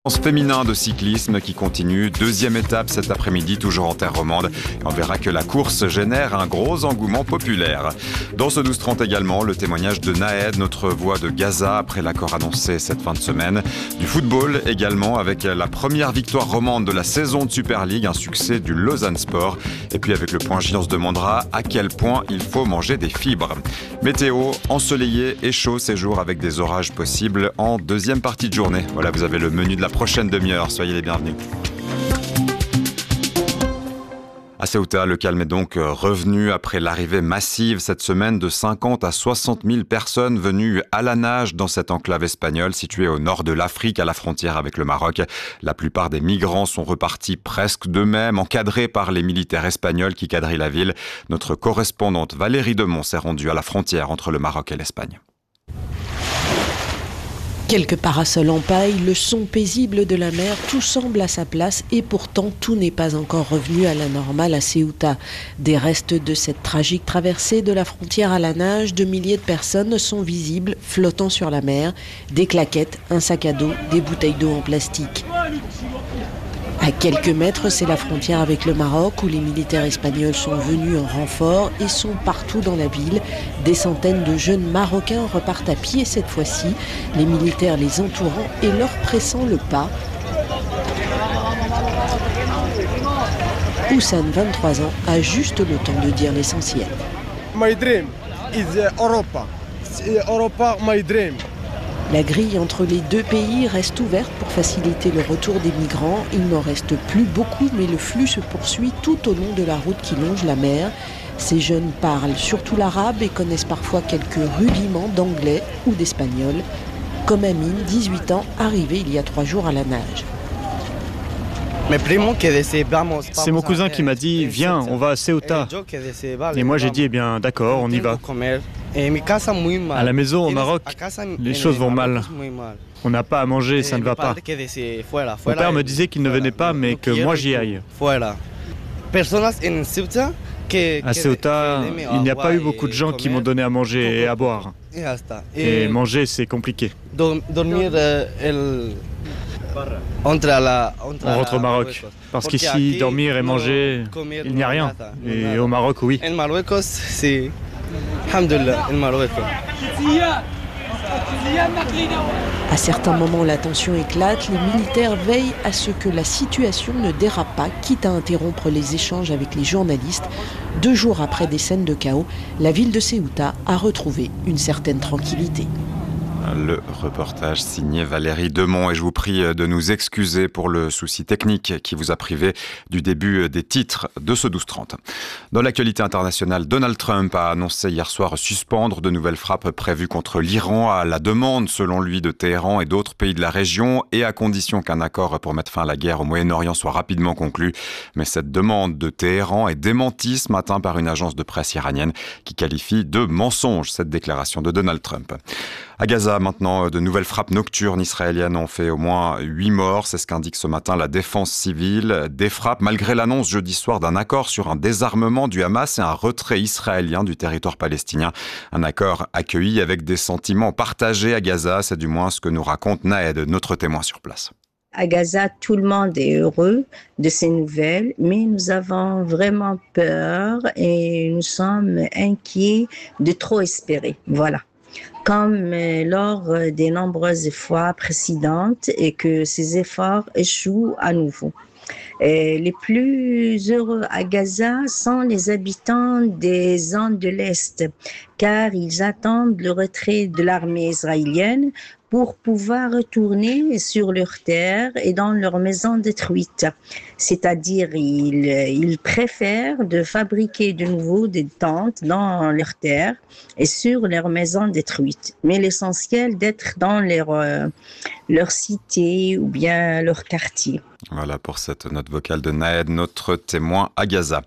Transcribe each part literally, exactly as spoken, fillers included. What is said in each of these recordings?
Féminin de cyclisme qui continue, deuxième étape cet après-midi, toujours en terre romande. Et on verra que la course génère un gros engouement populaire. Dans ce douze trente également, le témoignage de Naed, notre voix de Gaza, après l'accord annoncé cette fin de semaine. Du football également, avec la première victoire romande de la saison de Super League, un succès du Lausanne Sport. Et puis avec le point J, on se demandera à quel point il faut manger des fibres. Météo, ensoleillé et chaud ces jours avec des orages possibles en deuxième partie de journée. Voilà, vous avez le menu de la prochaine demi-heure. Soyez les bienvenus. À Ceuta, le calme est donc revenu après l'arrivée massive cette semaine de cinquante à soixante mille personnes venues à la nage dans cette enclave espagnole située au nord de l'Afrique, à la frontière avec le Maroc. La plupart des migrants sont repartis presque d'eux-mêmes, encadrés par les militaires espagnols qui quadrillent la ville. Notre correspondante Valérie Demont s'est rendue à la frontière entre le Maroc et l'Espagne. Quelques parasols en paille, le son paisible de la mer, tout semble à sa place et pourtant tout n'est pas encore revenu à la normale à Ceuta. Des restes de cette tragique traversée de la frontière à la nage, de milliers de personnes sont visibles flottant sur la mer, des claquettes, un sac à dos, des bouteilles d'eau en plastique. À quelques mètres, c'est la frontière avec le Maroc où les militaires espagnols sont venus en renfort et sont partout dans la ville. Des centaines de jeunes Marocains repartent à pied cette fois-ci, les militaires les entourant et leur pressant le pas. Houssane, vingt-trois ans, a juste le temps de dire l'essentiel. My dream is Europa. Europa, my dream. La grille entre les deux pays reste ouverte pour faciliter le retour des migrants. Il n'en reste plus beaucoup, mais le flux se poursuit tout au long de la route qui longe la mer. Ces jeunes parlent surtout l'arabe et connaissent parfois quelques rudiments d'anglais ou d'espagnol. Comme Amine, dix-huit ans, arrivé il y a trois jours à la nage. C'est mon cousin qui m'a dit « Viens, on va à Ceuta ». Et moi j'ai dit « Eh bien d'accord, on y va ». À la maison au Maroc, les choses vont mal. On n'a pas à manger, ça ne va pas. Mon père me disait qu'il ne venait pas, mais que moi j'y aille. À Ceuta, il n'y a pas eu beaucoup de gens qui m'ont donné à manger et à boire. Et manger, c'est compliqué. On rentre au Maroc, parce qu'ici, dormir et manger, il n'y a rien. Et au Maroc, oui. À certains moments, la tension éclate. Les militaires veillent à ce que la situation ne dérape pas, quitte à interrompre les échanges avec les journalistes. Deux jours après des scènes de chaos, la ville de Ceuta a retrouvé une certaine tranquillité. Le reportage signé Valérie Demont et je vous prie de nous excuser pour le souci technique qui vous a privé du début des titres de ce douze trente. Dans l'actualité internationale, Donald Trump a annoncé hier soir suspendre de nouvelles frappes prévues contre l'Iran à la demande, selon lui, de Téhéran et d'autres pays de la région et à condition qu'un accord pour mettre fin à la guerre au Moyen-Orient soit rapidement conclu. Mais cette demande de Téhéran est démentie ce matin par une agence de presse iranienne qui qualifie de mensonge cette déclaration de Donald Trump. À Gaza, maintenant, de nouvelles frappes nocturnes israéliennes ont fait au moins huit morts. C'est ce qu'indique ce matin la défense civile. Des frappes malgré l'annonce jeudi soir d'un accord sur un désarmement du Hamas et un retrait israélien du territoire palestinien. Un accord accueilli avec des sentiments partagés à Gaza. C'est du moins ce que nous raconte Naed, notre témoin sur place. À Gaza, tout le monde est heureux de ces nouvelles, mais nous avons vraiment peur et nous sommes inquiets de trop espérer. Voilà. Comme lors des nombreuses fois précédentes et que ces efforts échouent à nouveau. Et les plus heureux à Gaza sont les habitants des zones de l'Est, car ils attendent le retrait de l'armée israélienne pour pouvoir retourner sur leurs terres et dans leurs maisons détruites. C'est-à-dire, ils, ils préfèrent de fabriquer de nouveau des tentes dans leurs terres et sur leurs maisons détruites. Mais l'essentiel d'être dans leur, euh, leur cité ou bien leur quartier. Voilà pour cette note vocale de Naed, notre témoin à Gaza.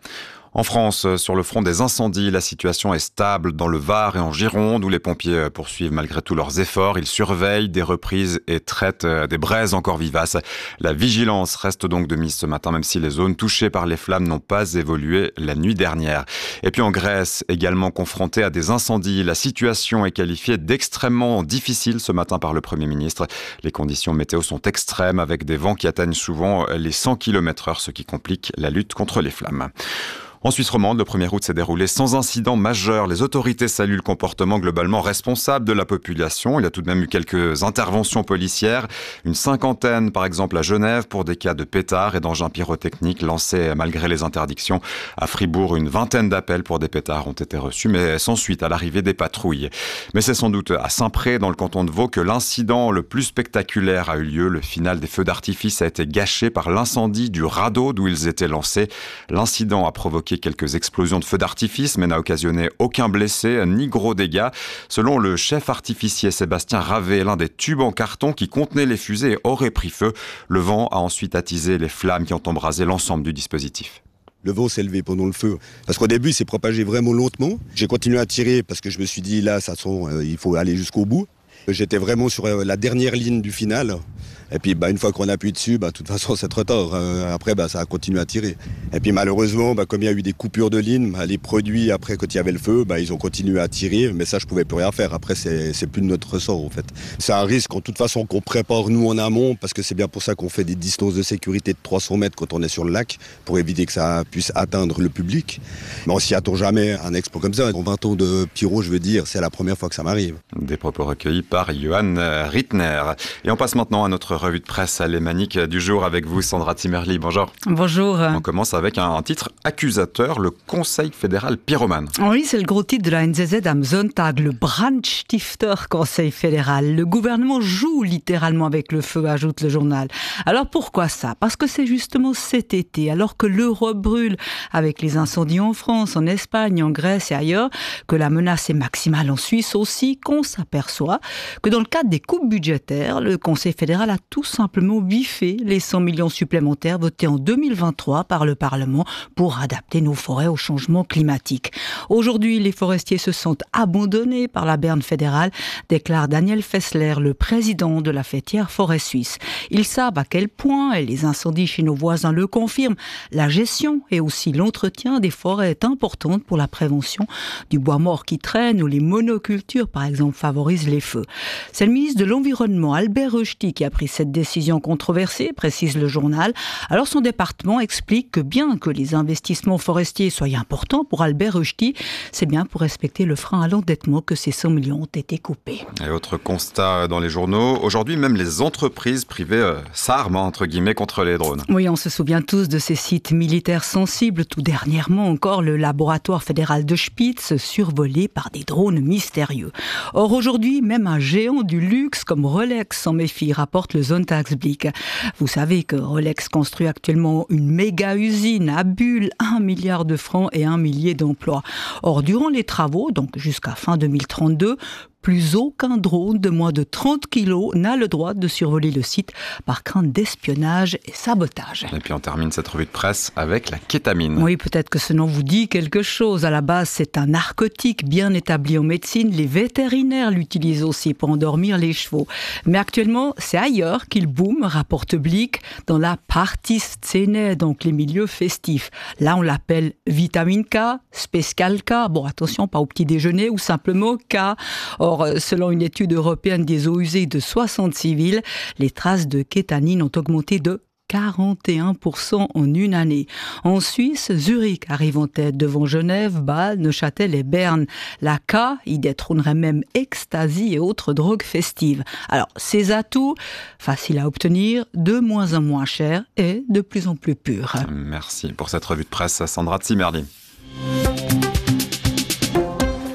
En France, sur le front des incendies, la situation est stable dans le Var et en Gironde, où les pompiers poursuivent malgré tout leurs efforts. Ils surveillent des reprises et traitent des braises encore vivaces. La vigilance reste donc de mise ce matin, même si les zones touchées par les flammes n'ont pas évolué la nuit dernière. Et puis en Grèce, également confrontée à des incendies, la situation est qualifiée d'extrêmement difficile ce matin par le Premier ministre. Les conditions météo sont extrêmes, avec des vents qui atteignent souvent les cent kilomètres heure, ce qui complique la lutte contre les flammes. En Suisse romande, le premier août s'est déroulé sans incident majeur. Les autorités saluent le comportement globalement responsable de la population. Il y a tout de même eu quelques interventions policières. Une cinquantaine, par exemple, à Genève pour des cas de pétards et d'engins pyrotechniques lancés malgré les interdictions. À Fribourg, une vingtaine d'appels pour des pétards ont été reçus, mais sans suite à l'arrivée des patrouilles. Mais c'est sans doute à Saint-Pré, dans le canton de Vaud, que l'incident le plus spectaculaire a eu lieu. Le final des feux d'artifice a été gâché par l'incendie du radeau d'où ils étaient lancés. L'incident a provoqué quelques explosions de feux d'artifice, mais n'a occasionné aucun blessé, ni gros dégâts. Selon le chef artificier Sébastien Ravet, l'un des tubes en carton qui contenait les fusées aurait pris feu. Le vent a ensuite attisé les flammes qui ont embrasé l'ensemble du dispositif. Le vent s'est levé pendant le feu. Parce qu'au début, il s'est propagé vraiment lentement. J'ai continué à tirer parce que je me suis dit, là, ça sent, euh, il faut aller jusqu'au bout. J'étais vraiment sur la dernière ligne du final. Et puis bah, une fois qu'on appuie dessus, bah, de toute façon c'est trop tard. Euh, après bah, ça a continué à tirer. Et puis malheureusement, bah, comme il y a eu des coupures de ligne, bah, les produits après quand il y avait le feu, bah, ils ont continué à tirer. Mais ça je pouvais plus rien faire. Après c'est, c'est plus de notre ressort en fait. C'est un risque en toute façon qu'on prépare nous en amont, parce que c'est bien pour ça qu'on fait des distances de sécurité de trois cents mètres quand on est sur le lac, pour éviter que ça puisse atteindre le public. Mais on s'y attend jamais à un exploit comme ça. En vingt ans de pyro, je veux dire, c'est la première fois que ça m'arrive. Des propos recueillis par Johan Rittner. Et on passe maintenant à notre revue de presse alémanique du jour avec vous, Sandra Zimmerli. Bonjour. Bonjour. On commence avec un, un titre accusateur, le Conseil fédéral pyromane. Oui, c'est le gros titre de la N Z Z am Sonntag, le Brandstifter Conseil fédéral. Le gouvernement joue littéralement avec le feu, ajoute le journal. Alors pourquoi ça ? Parce que c'est justement cet été, alors que l'Europe brûle, avec les incendies en France, en Espagne, en Grèce et ailleurs, que la menace est maximale en Suisse aussi, qu'on s'aperçoit que dans le cadre des coupes budgétaires, le Conseil fédéral a tout simplement biffé les cent millions supplémentaires votés en deux mille vingt-trois par le Parlement pour adapter nos forêts au changement climatique. Aujourd'hui, les forestiers se sentent abandonnés par la berne fédérale, déclare Daniel Fessler, le président de la fêtière Forêt Suisse. Ils savent à quel point, et les incendies chez nos voisins le confirment, la gestion et aussi l'entretien des forêts est importante pour la prévention du bois mort qui traîne ou les monocultures, par exemple, favorisent les feux. C'est le ministre de l'Environnement, Albert Rösti, qui a pris cette décision controversée, précise le journal. Alors son département explique que bien que les investissements forestiers soient importants pour Albert Rösti, c'est bien pour respecter le frein à l'endettement que ces cent millions ont été coupés. Et autre constat dans les journaux, aujourd'hui même les entreprises privées euh, s'arment entre guillemets contre les drones. Oui, on se souvient tous de ces sites militaires sensibles, tout dernièrement encore le laboratoire fédéral de Spitz survolé par des drones mystérieux. Or aujourd'hui, même un géant du luxe comme Rolex s'en méfie, rapporte le Sonntagsblick. Vous savez que Rolex construit actuellement une méga usine à Bulle, un milliard de francs et un millier d'emplois. Or, durant les travaux, donc jusqu'à fin deux mille trente-deux, plus aucun drone de moins de trente kilos n'a le droit de survoler le site par crainte d'espionnage et sabotage. Et puis on termine cette revue de presse avec la kétamine. Oui, peut-être que ce nom vous dit quelque chose. À la base, c'est un narcotique bien établi en médecine. Les vétérinaires l'utilisent aussi pour endormir les chevaux. Mais actuellement, c'est ailleurs qu'il boom, rapporte Blick, dans la Partyszene, donc les milieux festifs. Là, on l'appelle vitamine K, spécial K. Bon, attention, pas au petit déjeuner ou simplement K. Or, selon une étude européenne des eaux usées de soixante-six villes, les traces de kétanine ont augmenté de quarante et un pour cent en une année. En Suisse, Zurich arrive en tête devant Genève, Bâle, Neuchâtel et Berne. La K y détrônerait même ecstasy et autres drogues festives. Alors, ces atouts, faciles à obtenir, de moins en moins chers et de plus en plus purs. Merci pour cette revue de presse, Sandra Zimmerli.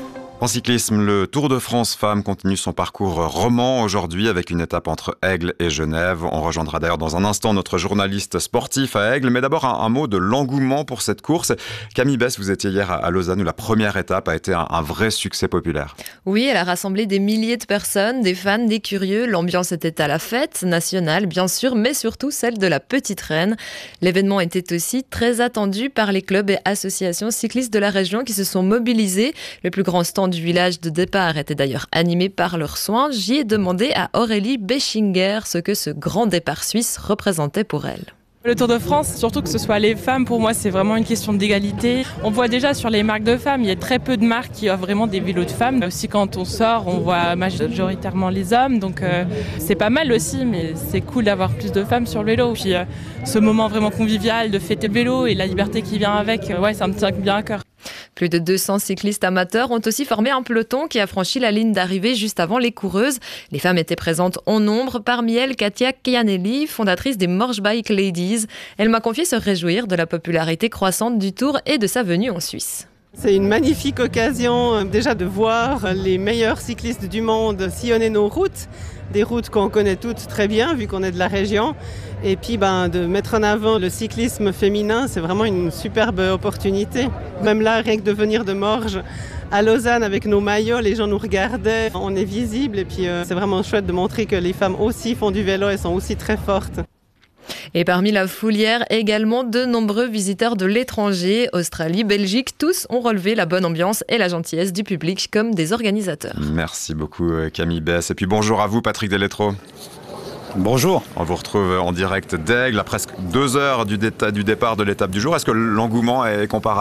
En cyclisme, le Tour de France Femmes continue son parcours roman aujourd'hui avec une étape entre Aigle et Genève. On rejoindra d'ailleurs dans un instant notre journaliste sportif à Aigle. Mais d'abord un, un mot de l'engouement pour cette course. Camille Bess, vous étiez hier à Lausanne où la première étape a été un, un vrai succès populaire. Oui, elle a rassemblé des milliers de personnes, des fans, des curieux. L'ambiance était à la fête nationale, bien sûr, mais surtout celle de la Petite Reine. L'événement était aussi très attendu par les clubs et associations cyclistes de la région qui se sont mobilisés. Le plus grand stand du village de départ était d'ailleurs animé par leurs soins. J'y ai demandé à Aurélie Beschinger ce que ce grand départ suisse représentait pour elle. Le Tour de France, surtout que ce soit les femmes, pour moi c'est vraiment une question d'égalité. On voit déjà sur les marques de femmes, il y a très peu de marques qui offrent vraiment des vélos de femmes. Aussi quand on sort, on voit majoritairement les hommes, donc euh, c'est pas mal aussi, mais c'est cool d'avoir plus de femmes sur le vélo. Puis euh, ce moment vraiment convivial de fêter le vélo et la liberté qui vient avec, euh, ouais, ça me tient bien à cœur. Plus de deux cents cyclistes amateurs ont aussi formé un peloton qui a franchi la ligne d'arrivée juste avant les coureuses. Les femmes étaient présentes en nombre, parmi elles Katia Chianelli, fondatrice des Morge Bike Ladies. Elle m'a confié se réjouir de la popularité croissante du Tour et de sa venue en Suisse. C'est une magnifique occasion déjà de voir les meilleurs cyclistes du monde sillonner nos routes, des routes qu'on connaît toutes très bien vu qu'on est de la région. Et puis ben, de mettre en avant le cyclisme féminin, c'est vraiment une superbe opportunité. Même là, rien que de venir de Morges à Lausanne avec nos maillots, les gens nous regardaient, on est visible et puis euh, c'est vraiment chouette de montrer que les femmes aussi font du vélo et sont aussi très fortes. Et parmi la foulière, également de nombreux visiteurs de l'étranger, Australie, Belgique, tous ont relevé la bonne ambiance et la gentillesse du public comme des organisateurs. Merci beaucoup Camille Bess. Et puis bonjour à vous Patrick Deletro. Bonjour. On vous retrouve en direct d'Aigle à presque deux heures du, dé- du départ de l'étape du jour. Est-ce que l'engouement est comparable ?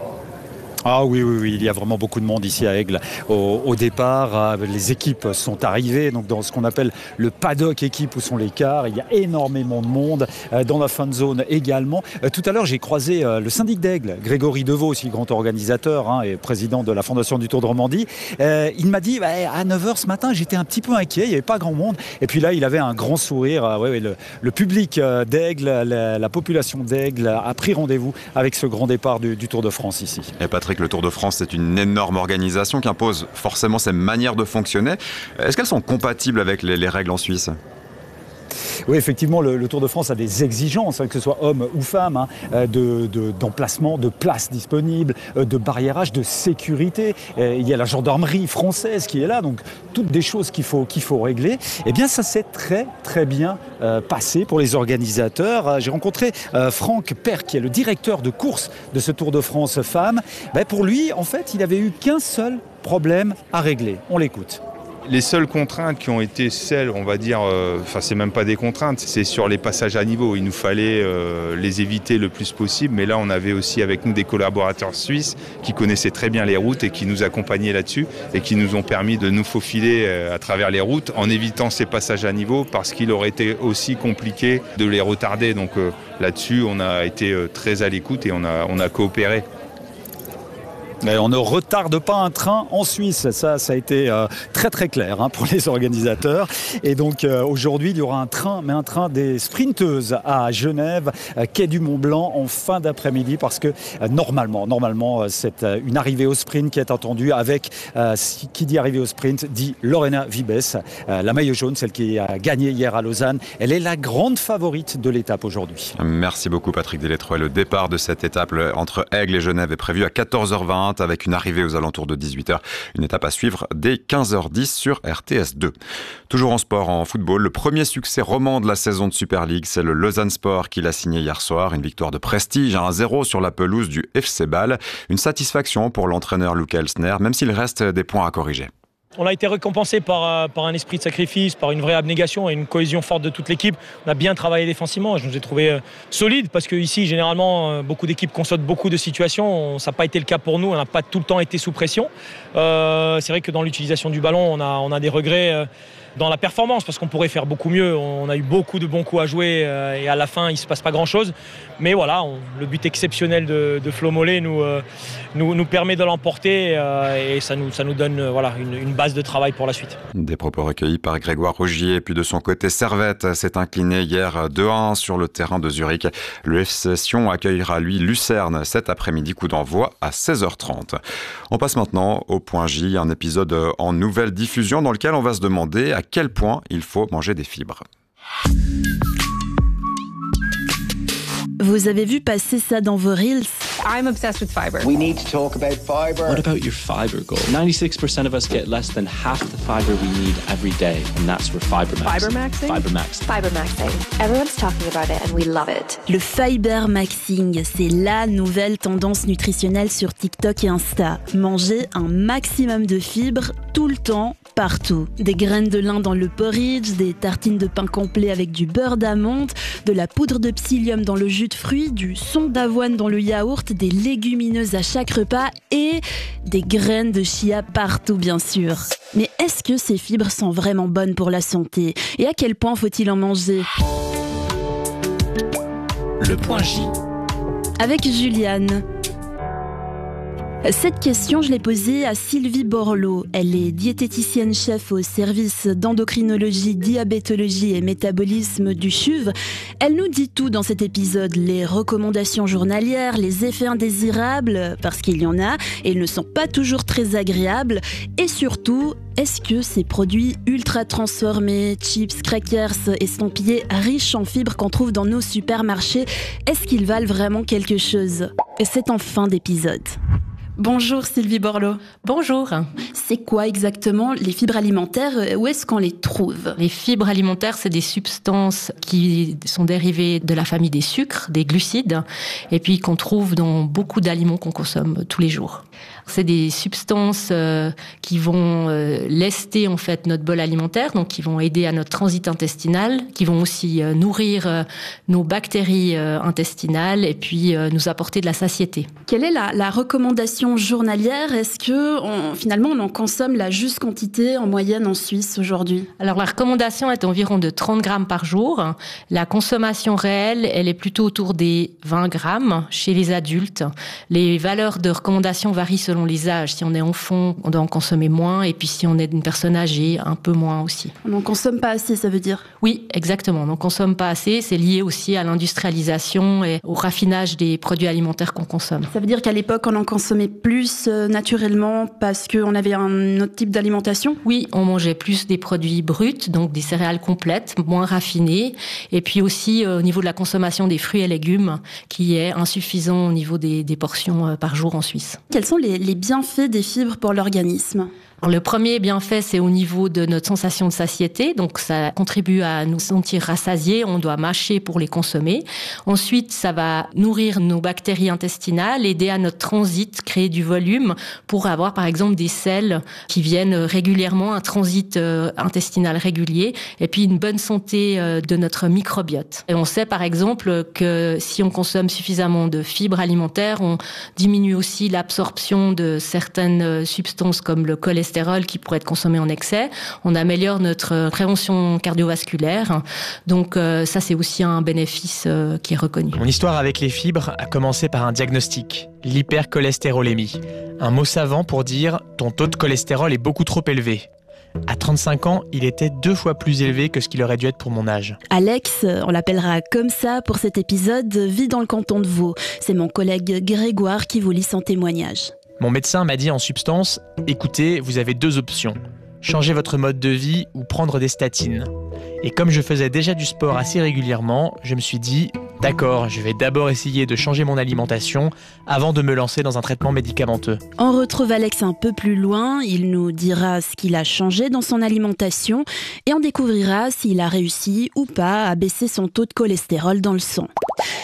Ah oui, oui, oui, il y a vraiment beaucoup de monde ici à Aigle. Au, au départ, les équipes sont arrivées donc dans ce qu'on appelle le paddock équipe où sont les cars. Il y a énormément de monde dans la fan zone également. Tout à l'heure, j'ai croisé le syndic d'Aigle, Grégory Deveau, aussi grand organisateur hein, et président de la Fondation du Tour de Romandie. Euh, il m'a dit bah, à neuf heures ce matin, j'étais un petit peu inquiet, il n'y avait pas grand monde. Et puis là, il avait un grand sourire. Ouais, ouais, le, le public d'Aigle, la, la population d'Aigle a pris rendez-vous avec ce grand départ du, du Tour de France ici. Et Patrick, le Tour de France, c'est une énorme organisation qui impose forcément ses manières de fonctionner. Est-ce qu'elles sont compatibles avec les, les règles en Suisse ? Oui, effectivement, le, le Tour de France a des exigences, hein, que ce soit hommes ou femmes, hein, de, de, d'emplacement, de places disponibles, de barriérage, de sécurité. Et il y a la gendarmerie française qui est là, donc toutes des choses qu'il faut, qu'il faut régler. Eh bien, ça s'est très, très bien euh, passé pour les organisateurs. J'ai rencontré euh, Franck Perc, qui est le directeur de course de ce Tour de France Femmes. Ben, pour lui, en fait, il n'avait eu qu'un seul problème à régler. On l'écoute. Les seules contraintes qui ont été celles, on va dire, euh, enfin c'est même pas des contraintes, c'est sur les passages à niveau. Il nous fallait euh, les éviter le plus possible, mais là on avait aussi avec nous des collaborateurs suisses qui connaissaient très bien les routes et qui nous accompagnaient là-dessus et qui nous ont permis de nous faufiler euh, à travers les routes en évitant ces passages à niveau parce qu'il aurait été aussi compliqué de les retarder. Donc euh, là-dessus on a été euh, très à l'écoute et on a, on a coopéré. Mais on ne retarde pas un train en Suisse, ça, ça a été euh, très très clair hein, pour les organisateurs. Et donc euh, aujourd'hui, il y aura un train, mais un train des sprinteuses à Genève, euh, quai du Mont-Blanc, en fin d'après-midi, parce que euh, normalement, normalement, euh, c'est euh, une arrivée au sprint qui est attendue avec, euh, qui dit arrivée au sprint, dit Lorena Vibes, euh, la maillot jaune, celle qui a gagné hier à Lausanne. Elle est la grande favorite de l'étape aujourd'hui. Merci beaucoup Patrick Deletro. Le départ de cette étape entre Aigle et Genève est prévu à quatorze heures vingt. Avec une arrivée aux alentours de dix-huit heures. Une étape à suivre dès quinze heures dix sur R T S deux. Toujours en sport, en football, le premier succès roman de la saison de Super League, c'est le Lausanne Sport qui l'a signé hier soir. Une victoire de prestige à un zéro sur la pelouse du F C Bâle. Une satisfaction pour l'entraîneur Luc Elsner, même s'il reste des points à corriger. On a été récompensé par, par un esprit de sacrifice, par une vraie abnégation et une cohésion forte de toute l'équipe. On a bien travaillé défensivement. Je nous ai trouvé euh, solides parce qu'ici, généralement, euh, beaucoup d'équipes consomment beaucoup de situations. Ça n'a pas été le cas pour nous. On n'a pas tout le temps été sous pression. Euh, c'est vrai que dans l'utilisation du ballon, on a, on a des regrets. Euh, dans la performance, parce qu'on pourrait faire beaucoup mieux. On a eu beaucoup de bons coups à jouer euh, et à la fin, il ne se passe pas grand-chose. Mais voilà, on, le but exceptionnel de, de Flo Mollet nous, euh, nous, nous permet de l'emporter euh, et ça nous, ça nous donne euh, voilà, une, une base de travail pour la suite. Des propos recueillis par Grégoire Rogier. Puis de son côté, Servette s'est incliné hier deux à un sur le terrain de Zurich. Le F C Sion accueillera lui Lucerne cet après-midi, coup d'envoi à seize heures trente. On passe maintenant au Point J, un épisode en nouvelle diffusion dans lequel on va se demander à quel point il faut manger des fibres. Vous avez vu passer ça dans vos reels? I'm obsessed with fiber. We need to talk about fiber. What about your fiber goal? ninety-six percent of us get less than half the fiber we need every day, and that's where fiber maxing. Fiber maxing? Fiber maxing. Fiber maxing. Everyone's talking about it and we love it. Le fiber maxing, c'est la nouvelle tendance nutritionnelle sur TikTok et Insta. Manger un maximum de fibres tout le temps, partout. Des graines de lin dans le porridge, des tartines de pain complet avec du beurre d'amande, de la poudre de psyllium dans le jus de fruits, du son d'avoine dans le yaourt, des légumineuses à chaque repas et des graines de chia partout, bien sûr. Mais est-ce que ces fibres sont vraiment bonnes pour la santé? Et à quel point faut-il en manger? Le Point J. Avec Juliane. Cette question, je l'ai posée à Sylvie Borloo. Elle est diététicienne-chef au service d'endocrinologie, diabétologie et métabolisme du C H U V. Elle nous dit tout dans cet épisode, les recommandations journalières, les effets indésirables, parce qu'il y en a, et ils ne sont pas toujours très agréables. Et surtout, est-ce que ces produits ultra transformés, chips, crackers, estampillés, riches en fibres qu'on trouve dans nos supermarchés, est-ce qu'ils valent vraiment quelque chose? Et c'est en fin d'épisode. Bonjour Sylvie Borloo. Bonjour. C'est quoi exactement les fibres alimentaires? Où est-ce qu'on les trouve? Les fibres alimentaires, c'est des substances qui sont dérivées de la famille des sucres, des glucides, et puis qu'on trouve dans beaucoup d'aliments qu'on consomme tous les jours. C'est des substances euh, qui vont euh, lester en fait notre bol alimentaire, donc qui vont aider à notre transit intestinal, qui vont aussi euh, nourrir euh, nos bactéries euh, intestinales et puis euh, nous apporter de la satiété. Quelle est la, la recommandation journalière? Est-ce que on, finalement on en consomme la juste quantité en moyenne en Suisse aujourd'hui? Alors la recommandation est environ de trente grammes par jour. La consommation réelle, elle est plutôt autour des vingt grammes chez les adultes. Les valeurs de recommandation varient selon les âges. Si on est enfant, on doit en consommer moins, et puis si on est une personne âgée, un peu moins aussi. On n'en consomme pas assez, ça veut dire? Oui, exactement. On n'en consomme pas assez. C'est lié aussi à l'industrialisation et au raffinage des produits alimentaires qu'on consomme. Ça veut dire qu'à l'époque, on en consommait plus euh, naturellement parce qu'on avait un autre type d'alimentation? Oui, on mangeait plus des produits bruts, donc des céréales complètes, moins raffinées, et puis aussi euh, au niveau de la consommation des fruits et légumes, qui est insuffisant au niveau des, des portions euh, par jour en Suisse. Quels sont les, les bienfaits des fibres pour l'organisme? Alors, le premier bienfait, c'est au niveau de notre sensation de satiété. Donc, ça contribue à nous sentir rassasiés. On doit mâcher pour les consommer. Ensuite, ça va nourrir nos bactéries intestinales, aider à notre transit, créer du volume pour avoir, par exemple, des selles qui viennent régulièrement, un transit intestinal régulier, et puis une bonne santé de notre microbiote. Et on sait, par exemple, que si on consomme suffisamment de fibres alimentaires, on diminue aussi l'absorption de certaines substances comme le cholestérol qui pourrait être consommé en excès. On améliore notre prévention cardiovasculaire. Donc euh, ça, c'est aussi un bénéfice euh, qui est reconnu. Mon histoire avec les fibres a commencé par un diagnostic, l'hypercholestérolémie. Un mot savant pour dire « ton taux de cholestérol est beaucoup trop élevé ». À trente-cinq ans, il était deux fois plus élevé que ce qu'il aurait dû être pour mon âge. Alex, on l'appellera comme ça pour cet épisode, vit dans le canton de Vaud. C'est mon collègue Grégoire qui vous lit son témoignage. Mon médecin m'a dit en substance « Écoutez, vous avez deux options. Changer votre mode de vie ou prendre des statines. » Et comme je faisais déjà du sport assez régulièrement, je me suis dit « D'accord, je vais d'abord essayer de changer mon alimentation avant de me lancer dans un traitement médicamenteux. » On retrouve Alex un peu plus loin. Il nous dira ce qu'il a changé dans son alimentation et on découvrira s'il a réussi ou pas à baisser son taux de cholestérol dans le sang.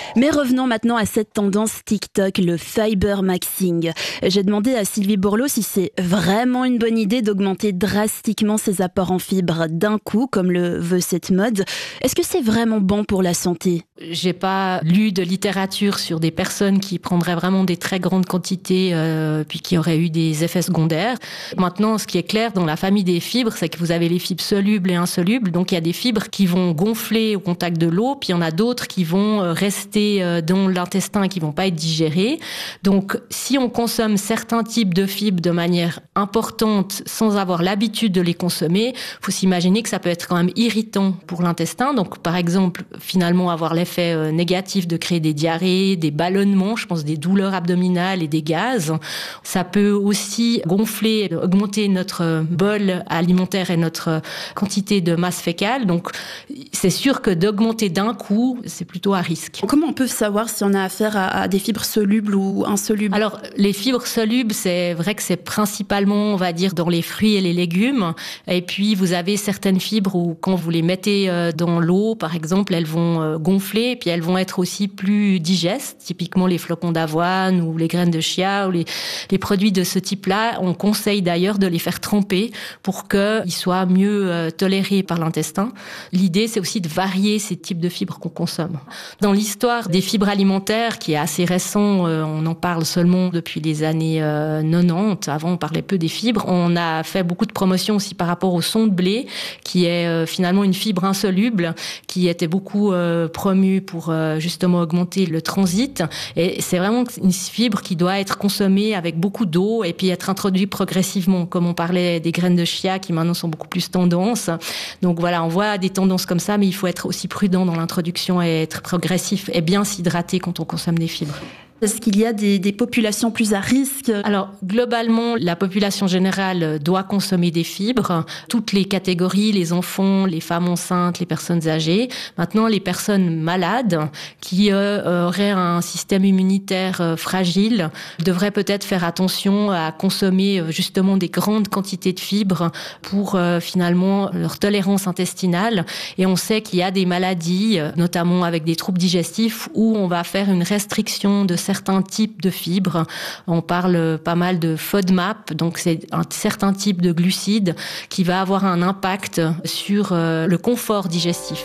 Mais revenons maintenant à cette tendance TikTok, le fiber maxing. J'ai demandé à Sylvie Borloo si c'est vraiment une bonne idée d'augmenter drastiquement ses apports en fibres d'un coup, comme le veut cette mode. Est-ce que c'est vraiment bon pour la santé ? J'ai pas lu de littérature sur des personnes qui prendraient vraiment des très grandes quantités euh, puis qui auraient eu des effets secondaires. Maintenant, ce qui est clair dans la famille des fibres, c'est que vous avez les fibres solubles et insolubles. Donc, il y a des fibres qui vont gonfler au contact de l'eau, puis il y en a d'autres qui vont rester dans l'intestin et qui vont pas être digérées. Donc, si on consomme certains types de fibres de manière importante sans avoir l'habitude de les consommer, faut s'imaginer que ça peut être quand même irritant pour l'intestin. Donc, par exemple, finalement, avoir l'effet négatif de créer des diarrhées, des ballonnements, je pense des douleurs abdominales et des gaz. Ça peut aussi gonfler, augmenter notre bol alimentaire et notre quantité de masse fécale. Donc, c'est sûr que d'augmenter d'un coup, c'est plutôt à risque. Comment on peut savoir si on a affaire à, à des fibres solubles ou insolubles ? Alors, les fibres solubles, c'est vrai que c'est principalement, on va dire, dans les fruits et les légumes. Et puis, vous avez certaines fibres où, quand vous les mettez dans l'eau, par exemple, elles vont gonfler, et puis elles vont être aussi plus digestes. Typiquement, les flocons d'avoine ou les graines de chia ou les, les produits de ce type-là. On conseille d'ailleurs de les faire tremper pour qu'ils soient mieux tolérés par l'intestin. L'idée, c'est aussi de varier ces types de fibres qu'on consomme. Dans l'histoire des fibres alimentaires, qui est assez récent, on en parle seulement depuis les années quatre-vingt-dix. Avant, on parlait peu des fibres. On a fait beaucoup de promotions aussi par rapport au son de blé, qui est finalement une fibre insoluble, qui était beaucoup promue pour justement augmenter le transit. Et c'est vraiment une fibre qui doit être consommée avec beaucoup d'eau et puis être introduite progressivement, comme on parlait des graines de chia qui maintenant sont beaucoup plus tendances. Donc voilà, on voit des tendances comme ça, mais il faut être aussi prudent dans l'introduction et être progressif et bien s'hydrater quand on consomme des fibres. Est-ce qu'il y a des, des populations plus à risque ? Alors, globalement, la population générale doit consommer des fibres. Toutes les catégories, les enfants, les femmes enceintes, les personnes âgées. Maintenant, les personnes malades qui euh, auraient un système immunitaire euh, fragile devraient peut-être faire attention à consommer euh, justement des grandes quantités de fibres pour euh, finalement leur tolérance intestinale. Et on sait qu'il y a des maladies, euh, notamment avec des troubles digestifs, où on va faire une restriction de certains types de fibres. On parle pas mal de FODMAP, donc c'est un certain type de glucides qui va avoir un impact sur le confort digestif.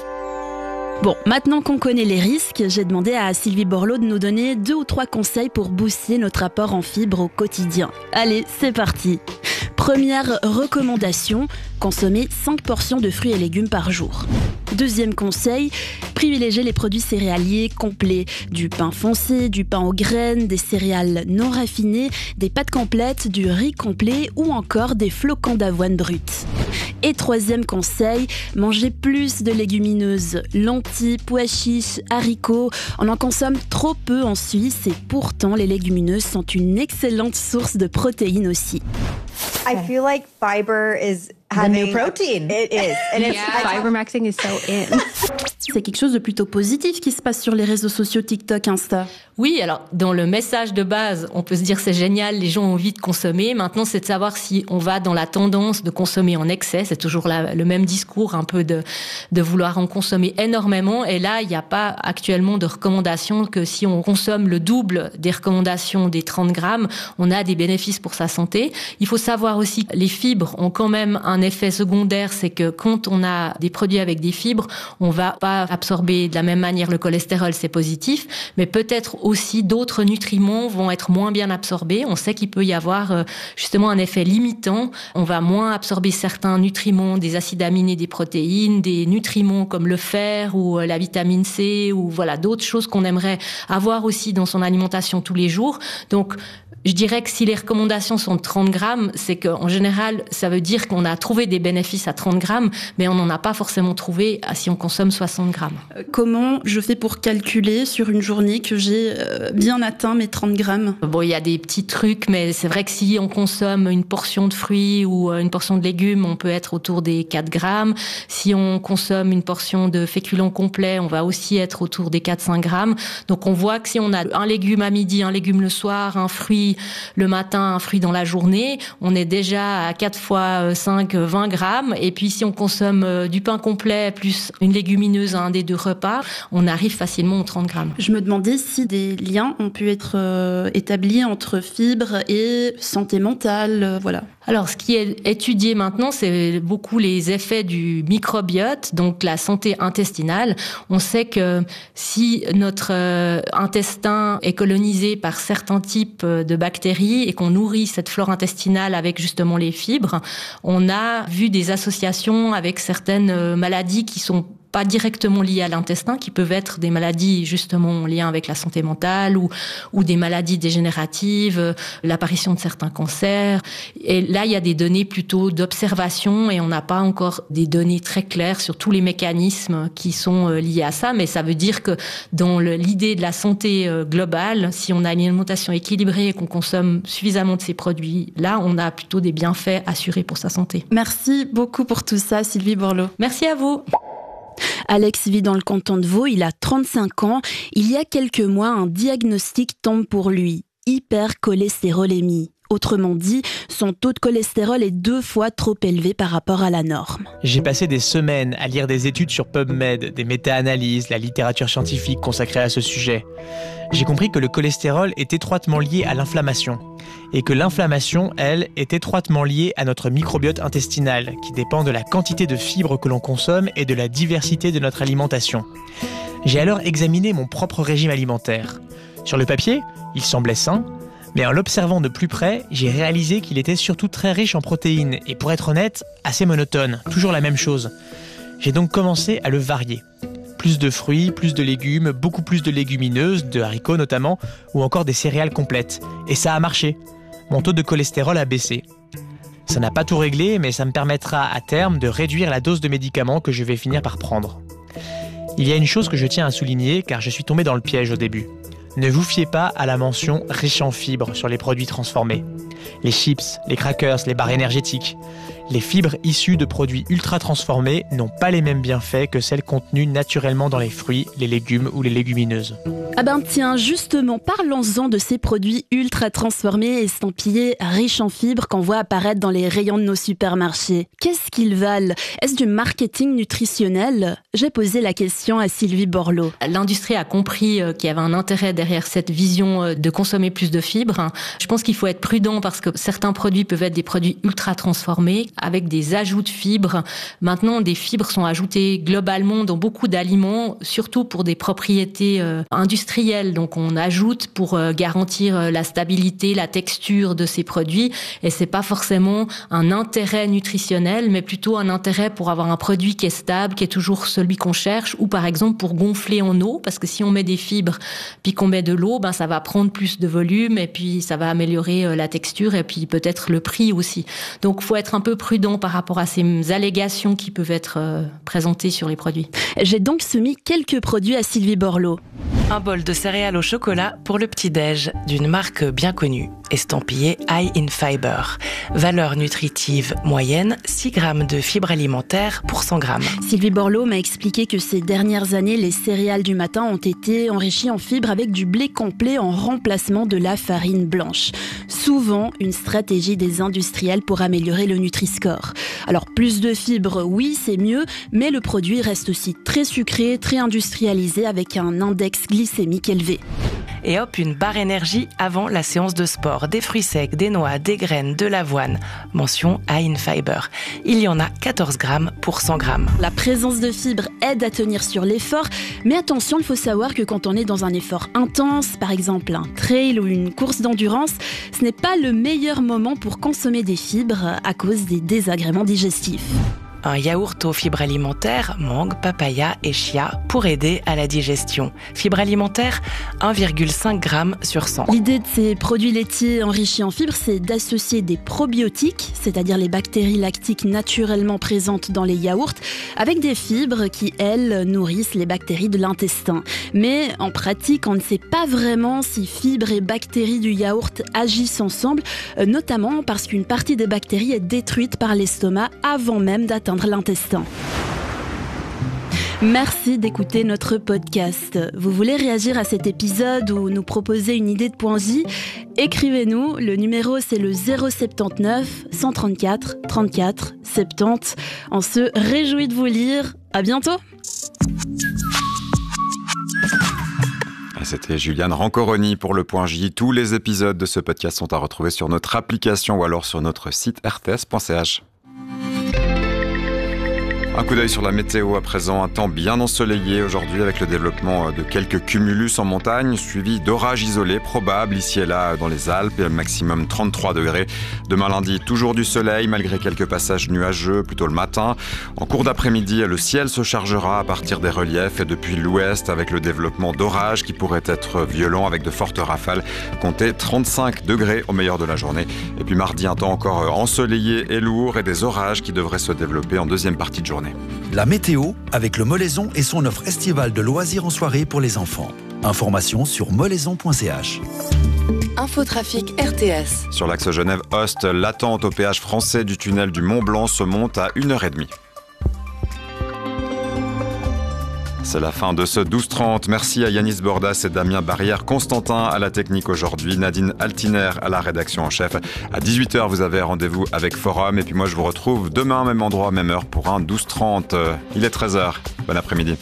Bon, maintenant qu'on connaît les risques, j'ai demandé à Sylvie Borloo de nous donner deux ou trois conseils pour booster notre apport en fibres au quotidien. Allez, c'est parti. Première recommandation, consommer cinq portions de fruits et légumes par jour. Deuxième conseil, privilégier les produits céréaliers complets, du pain foncé, du pain aux graines, des céréales non raffinées, des pâtes complètes, du riz complet ou encore des flocons d'avoine bruts. Et troisième conseil, manger plus de légumineuses, lentilles, pois chiches, haricots. On en consomme trop peu en Suisse et pourtant les légumineuses sont une excellente source de protéines aussi. I feel like fiber is having the new protein. It is. And yeah. it's Fiber maxing is so in. C'est quelque chose de plutôt positif qui se passe sur les réseaux sociaux TikTok, Insta. Oui, alors dans le message de base, on peut se dire c'est génial, les gens ont envie de consommer. Maintenant, c'est de savoir si on va dans la tendance de consommer en excès. C'est toujours la, le même discours, un peu de, de vouloir en consommer énormément. Et là, il n'y a pas actuellement de recommandation que si on consomme le double des recommandations des trente grammes, on a des bénéfices pour sa santé. Il faut savoir aussi que les fibres ont quand même un effet secondaire, c'est que quand on a des produits avec des fibres, on va pas absorber de la même manière le cholestérol, c'est positif, mais peut-être aussi d'autres nutriments vont être moins bien absorbés. On sait qu'il peut y avoir justement un effet limitant. On va moins absorber certains nutriments, des acides aminés, des protéines, des nutriments comme le fer ou la vitamine C ou voilà d'autres choses qu'on aimerait avoir aussi dans son alimentation tous les jours. Donc, je dirais que si les recommandations sont de trente grammes, c'est qu'en général, ça veut dire qu'on a trouvé des bénéfices à trente grammes, mais on n'en a pas forcément trouvé si on consomme soixante grammes. Comment je fais pour calculer sur une journée que j'ai bien atteint mes trente grammes ? Bon, il y a des petits trucs, mais c'est vrai que si on consomme une portion de fruits ou une portion de légumes, on peut être autour des quatre grammes. Si on consomme une portion de féculents complets, on va aussi être autour des quatre à cinq grammes. Donc on voit que si on a un légume à midi, un légume le soir, un fruit fruit le matin, un fruit dans la journée, on est déjà à quatre fois cinq, vingt grammes. Et puis si on consomme du pain complet plus une légumineuse à un des deux repas, on arrive facilement aux trente grammes. Je me demandais si des liens ont pu être euh, établis entre fibres et santé mentale, euh, voilà. Alors, ce qui est étudié maintenant, c'est beaucoup les effets du microbiote, donc la santé intestinale. On sait que si notre euh, intestin est colonisé par certains types de bactéries et qu'on nourrit cette flore intestinale avec justement les fibres, on a vu des associations avec certaines maladies qui sont pas directement liées à l'intestin, qui peuvent être des maladies justement en lien avec la santé mentale ou, ou des maladies dégénératives, l'apparition de certains cancers. Et là, il y a des données plutôt d'observation et on n'a pas encore des données très claires sur tous les mécanismes qui sont liés à ça. Mais ça veut dire que dans le, l'idée de la santé globale, si on a une alimentation équilibrée et qu'on consomme suffisamment de ces produits-là, on a plutôt des bienfaits assurés pour sa santé. Merci beaucoup pour tout ça, Sylvie Borloo. Merci à vous. Alex vit dans le canton de Vaud, il a trente-cinq ans. Il y a quelques mois, un diagnostic tombe pour lui, hypercholestérolémie. Autrement dit, son taux de cholestérol est deux fois trop élevé par rapport à la norme. J'ai passé des semaines à lire des études sur PubMed, des méta-analyses, la littérature scientifique consacrée à ce sujet. J'ai compris que le cholestérol est étroitement lié à l'inflammation et que l'inflammation, elle, est étroitement liée à notre microbiote intestinal qui dépend de la quantité de fibres que l'on consomme et de la diversité de notre alimentation. J'ai alors examiné mon propre régime alimentaire. Sur le papier, il semblait sain, mais en l'observant de plus près, j'ai réalisé qu'il était surtout très riche en protéines et pour être honnête, assez monotone, toujours la même chose. J'ai donc commencé à le varier. Plus de fruits, plus de légumes, beaucoup plus de légumineuses, de haricots notamment, ou encore des céréales complètes. Et ça a marché. Mon taux de cholestérol a baissé. Ça n'a pas tout réglé, mais ça me permettra à terme de réduire la dose de médicaments que je vais finir par prendre. Il y a une chose que je tiens à souligner car je suis tombé dans le piège au début. Ne vous fiez pas à la mention riche en fibres sur les produits transformés. Les chips, les crackers, les barres énergétiques. Les fibres issues de produits ultra transformés n'ont pas les mêmes bienfaits que celles contenues naturellement dans les fruits, les légumes ou les légumineuses. Ah ben tiens, justement, parlons-en de ces produits ultra transformés et estampillés riches en fibres qu'on voit apparaître dans les rayons de nos supermarchés. Qu'est-ce qu'ils valent ? Est-ce du marketing nutritionnel ? J'ai posé la question à Sylvie Borloo. L'industrie a compris qu'il y avait un intérêt derrière cette vision de consommer plus de fibres. Je pense qu'il faut être prudent parce que certains produits peuvent être des produits ultra transformés avec des ajouts de fibres. Maintenant, des fibres sont ajoutées globalement dans beaucoup d'aliments, surtout pour des propriétés euh, industrielles. Donc, on ajoute pour euh, garantir euh, la stabilité, la texture de ces produits. Et c'est pas forcément un intérêt nutritionnel, mais plutôt un intérêt pour avoir un produit qui est stable, qui est toujours celui qu'on cherche, ou par exemple pour gonfler en eau, parce que si on met des fibres puis qu'on met de l'eau, ben ça va prendre plus de volume et puis ça va améliorer euh, la texture et puis peut-être le prix aussi. Donc, faut être un peu prudent par rapport à ces allégations qui peuvent être euh, présentées sur les produits. J'ai donc soumis quelques produits à Sylvie Borloo. Un bol de céréales au chocolat pour le petit-déj d'une marque bien connue, estampillé High in Fiber. Valeur nutritive moyenne, six grammes de fibres alimentaires pour cent grammes. Sylvie Borloo m'a expliqué que ces dernières années, les céréales du matin ont été enrichies en fibres avec du blé complet en remplacement de la farine blanche. Souvent, une stratégie des industriels pour améliorer le Nutri-Score. Alors, plus de fibres, oui, c'est mieux, mais le produit reste aussi très sucré, très industrialisé avec un index glycémique élevé. Et hop, une barre énergie avant la séance de sport. Des fruits secs, des noix, des graines, de l'avoine. Mention High in Fiber. Il y en a quatorze grammes pour cent grammes. La présence de fibres aide à tenir sur l'effort, mais attention, il faut savoir que quand on est dans un effort intense, par exemple un trail ou une course d'endurance, ce n'est pas le meilleur moment pour consommer des fibres à cause des désagréments digestifs. Un yaourt aux fibres alimentaires, mangue, papaya et chia pour aider à la digestion. Fibres alimentaires, un virgule cinq grammes sur cent. L'idée de ces produits laitiers enrichis en fibres, c'est d'associer des probiotiques, c'est-à-dire les bactéries lactiques naturellement présentes dans les yaourts, avec des fibres qui, elles, nourrissent les bactéries de l'intestin. Mais en pratique, on ne sait pas vraiment si fibres et bactéries du yaourt agissent ensemble, notamment parce qu'une partie des bactéries est détruite par l'estomac avant même d'atteindre l'intestin. Merci d'écouter notre podcast. Vous voulez réagir à cet épisode ou nous proposer une idée de point J ? Écrivez-nous, le numéro c'est le zéro soixante-dix-neuf cent trente-quatre trente-quatre soixante-dix. On se réjouit de vous lire. À bientôt. C'était Juliane Rancoroni pour le Point J. Tous les épisodes de ce podcast sont à retrouver sur notre application ou alors sur notre site r t s point c h. Un coup d'œil sur la météo à présent, un temps bien ensoleillé aujourd'hui avec le développement de quelques cumulus en montagne, suivi d'orages isolés probables ici et là dans les Alpes, maximum trente-trois degrés. Demain lundi, toujours du soleil malgré quelques passages nuageux, plutôt le matin. En cours d'après-midi, le ciel se chargera à partir des reliefs et depuis l'ouest avec le développement d'orages qui pourraient être violents avec de fortes rafales. Comptez trente-cinq degrés au meilleur de la journée. Et puis mardi, un temps encore ensoleillé et lourd et des orages qui devraient se développer en deuxième partie de journée. La météo avec le Molaison et son offre estivale de loisirs en soirée pour les enfants. Information sur molaison point c h. Infotrafic R T S. Sur l'axe Genève-Ost, l'attente au péage français du tunnel du Mont-Blanc se monte à une heure trente. C'est la fin de ce douze trente. Merci à Yanis Bordas et Damien Barrière-Constantin à la technique aujourd'hui, Nadine Altiner à la rédaction en chef. À dix-huit heures, vous avez rendez-vous avec Forum. Et puis moi, je vous retrouve demain, même endroit, même heure pour un douze trente. Il est treize heures. Bon après-midi.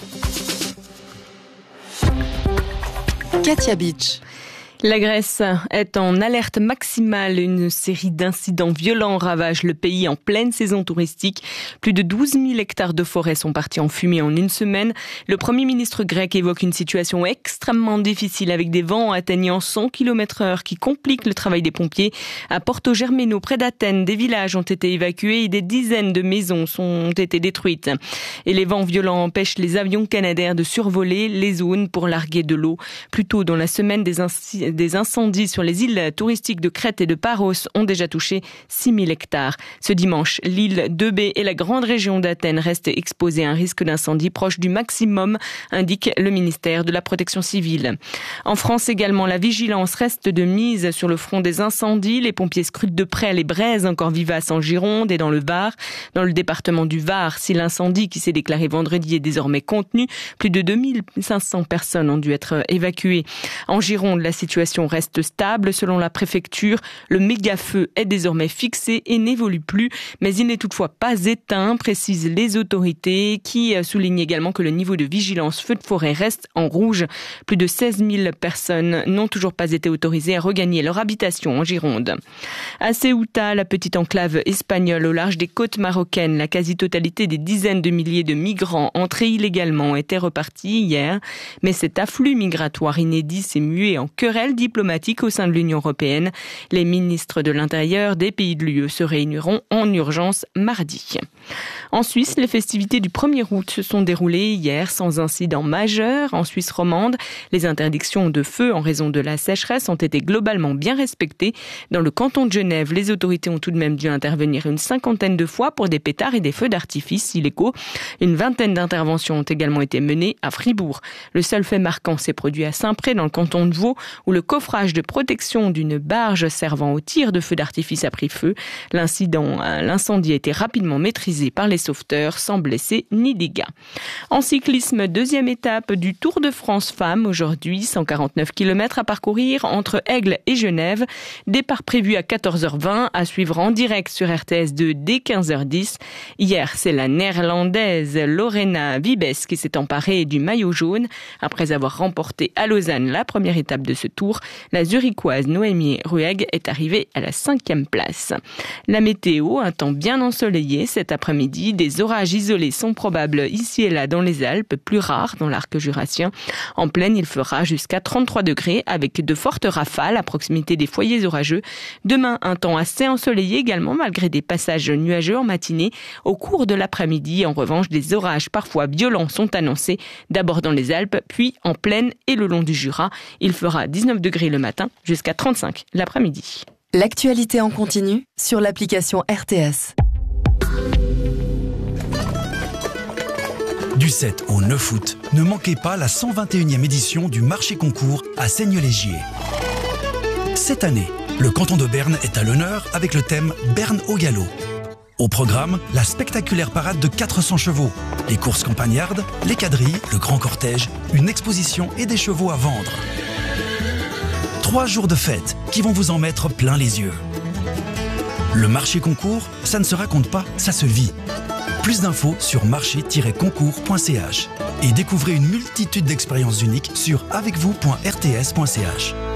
Katia Beach. La Grèce est en alerte maximale. Une série d'incidents violents ravage le pays en pleine saison touristique. Plus de douze mille hectares de forêt sont partis en fumée en une semaine. Le Premier ministre grec évoque une situation extrêmement difficile avec des vents atteignant cent kilomètres heure qui compliquent le travail des pompiers. À Porto Germeno, près d'Athènes, des villages ont été évacués et des dizaines de maisons ont été détruites. Et les vents violents empêchent les avions canadaires de survoler les zones pour larguer de l'eau. Plus tôt dans la semaine, des incidents Des incendies sur les îles touristiques de Crète et de Paros ont déjà touché six mille hectares. Ce dimanche, l'île d'Eubée et la grande région d'Athènes restent exposées à un risque d'incendie proche du maximum, indique le ministère de la Protection civile. En France également, la vigilance reste de mise sur le front des incendies. Les pompiers scrutent de près les braises encore vivaces en Gironde et dans le Var. Dans le département du Var, si l'incendie qui s'est déclaré vendredi est désormais contenu, plus de deux mille cinq cents personnes ont dû être évacuées. En Gironde, la situation reste stable selon la préfecture. Le méga-feu est désormais fixé et n'évolue plus, mais il n'est toutefois pas éteint, précisent les autorités, qui soulignent également que le niveau de vigilance feu de forêt reste en rouge. Plus de seize mille personnes n'ont toujours pas été autorisées à regagner leur habitation en Gironde. À Ceuta, la petite enclave espagnole au large des côtes marocaines, la quasi-totalité des dizaines de milliers de migrants entrés illégalement étaient repartis hier, mais cet afflux migratoire inédit s'est mué en querelle diplomatique au sein de l'Union européenne. Les ministres de l'Intérieur des pays de l'U E se réuniront en urgence mardi. En Suisse, les festivités du premier août se sont déroulées hier sans incident majeur. En Suisse romande, les interdictions de feu en raison de la sécheresse ont été globalement bien respectées. Dans le canton de Genève, les autorités ont tout de même dû intervenir une cinquantaine de fois pour des pétards et des feux d'artifice illégaux. Une vingtaine d'interventions ont également été menées à Fribourg. Le seul fait marquant s'est produit à Saint-Pré, dans le canton de Vaud, où le coffrage de protection d'une barge servant au tir de feux d'artifice a pris feu. L'incident, l'incendie a été rapidement maîtrisé par les sauveteurs sans blessés ni dégâts. En cyclisme, deuxième étape du Tour de France Femmes aujourd'hui, cent quarante-neuf kilomètres à parcourir entre Aigle et Genève. Départ prévu à quatorze heures vingt, à suivre en direct sur R T S deux dès quinze heures dix. Hier, c'est la néerlandaise Lorena Wiebes qui s'est emparée du maillot jaune après avoir remporté à Lausanne la première étape de ce tour. La Zurichoise Noémie Rueg est arrivée à la cinquième place. La météo, un temps bien ensoleillé cet après-midi. Des orages isolés sont probables ici et là dans les Alpes, plus rares dans l'arc jurassien. En plaine, il fera jusqu'à trente-trois degrés avec de fortes rafales à proximité des foyers orageux. Demain, un temps assez ensoleillé également malgré des passages nuageux en matinée. Au cours de l'après-midi, en revanche, des orages parfois violents sont annoncés, d'abord dans les Alpes, puis en plaine et le long du Jura. Il fera dix-neuf degrés le matin jusqu'à trente-cinq l'après-midi. L'actualité en continu sur l'application R T S. Du sept au neuf août, ne manquez pas la cent vingt et unième édition du marché concours à Seignelay-Gier. Cette année, le canton de Berne est à l'honneur avec le thème Berne au galop. Au programme, la spectaculaire parade de quatre cents chevaux, les courses campagnardes, les quadrilles, le grand cortège, une exposition et des chevaux à vendre. Trois jours de fête qui vont vous en mettre plein les yeux. Le marché concours, ça ne se raconte pas, ça se vit. Plus d'infos sur marché tiret concours point c h et découvrez une multitude d'expériences uniques sur avec vous point r t s point c h.